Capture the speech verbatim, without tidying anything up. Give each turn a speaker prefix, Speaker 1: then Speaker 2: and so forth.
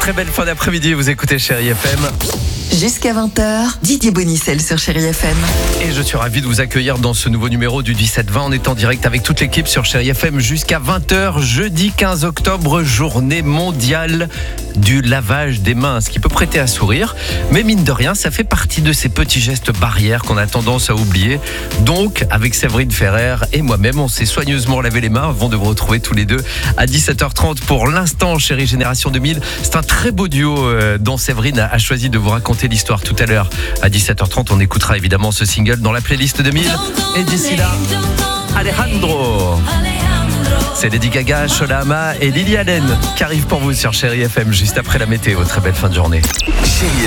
Speaker 1: Très belle fin d'après-midi, vous écoutez Chérie F M.
Speaker 2: Jusqu'à vingt heures, Didier Bonicel sur Chérie F M.
Speaker 1: Et je suis ravi de vous accueillir dans ce nouveau numéro du dix-sept vingt. On est en direct avec toute l'équipe sur Chérie F M jusqu'à vingt heures, jeudi quinze octobre, journée mondiale du lavage des mains. Ce qui peut prêter à sourire, mais mine de rien, ça fait partie de ces petits gestes barrières qu'on a tendance à oublier. Donc, avec Séverine Ferrer et moi-même, on s'est soigneusement lavé les mains avant de vous retrouver tous les deux à dix-sept heures trente pour l'instant, Chérie Génération deux mille. C'est un très beau duo euh, dont Séverine a, a choisi de vous raconter l'histoire tout à l'heure. À dix-sept heures trente, on écoutera évidemment ce single dans la playlist deux mille. Et d'ici là, Alejandro. C'est Lady Gaga, Sholama et Lily Allen qui arrivent pour vous sur Chérie F M juste après la météo. Très belle fin de journée. Chérie